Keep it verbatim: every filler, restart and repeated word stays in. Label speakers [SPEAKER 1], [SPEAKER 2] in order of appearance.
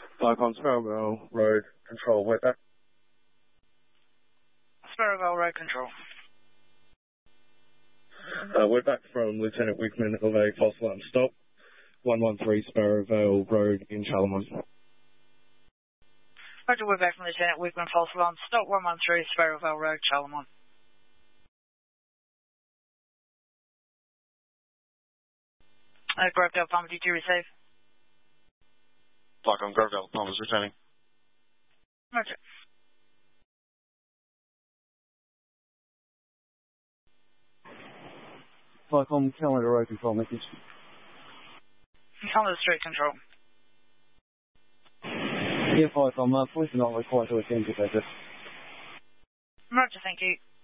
[SPEAKER 1] Falcon Sparrowville Road Control, we're back.
[SPEAKER 2] Sparrowville Road Control.
[SPEAKER 1] Uh, we're back from Lieutenant Wickman of a false alarm stop. one one three Sparrowville Road in Charlemont.
[SPEAKER 2] Roger, we're back from Lieutenant Wickman, false alarm stop, one one three Sparrowville Road, Charlemont. Uh, Grovedale Palmer, did you receive?
[SPEAKER 3] Falcon Grovedale Palmer's returning.
[SPEAKER 2] Roger.
[SPEAKER 4] Falcon Calendar Road Control message.
[SPEAKER 2] Calendar Street Control.
[SPEAKER 4] Yeah, Falcon, uh, police are not required to attend to that.
[SPEAKER 2] Roger, thank you.